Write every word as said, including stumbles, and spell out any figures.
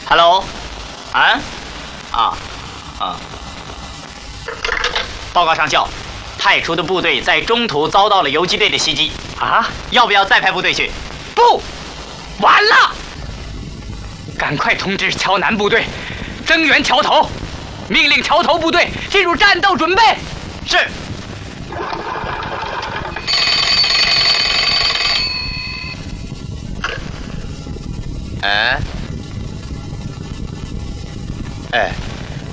Hello， 啊，啊，啊，报告上校，派出的部队在中途遭到了游击队的袭击。啊，要不要再派部队去？不，完了！赶快通知桥南部队，增援桥头，命令桥头部队进入战斗准备。是。 哎。